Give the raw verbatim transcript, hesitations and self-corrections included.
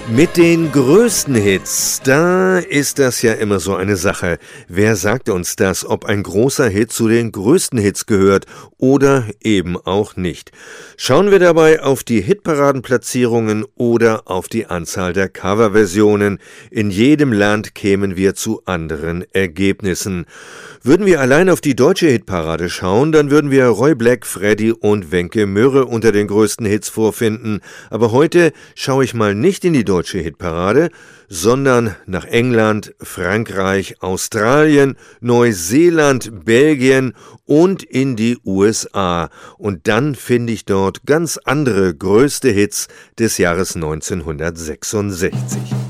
Mit den größten Hits, da ist das ja immer so eine Sache. Wer sagt uns das, ob ein großer Hit zu den größten Hits gehört oder eben auch nicht? Schauen wir dabei auf die Hitparadenplatzierungen oder auf die Anzahl der Coverversionen. In jedem Land kämen wir zu anderen Ergebnissen. Würden wir allein auf die deutsche Hitparade schauen, dann würden wir Roy Black, Freddy und Wenke Mürre unter den größten Hits vorfinden. Aber heute schaue ich mal nicht in die deutsche Hitparade, sondern nach England, Frankreich, Australien, Neuseeland, Belgien und in die U S A. Und dann finde ich dort ganz andere größte Hits des Jahres neunzehnhundertsechsundsechzig.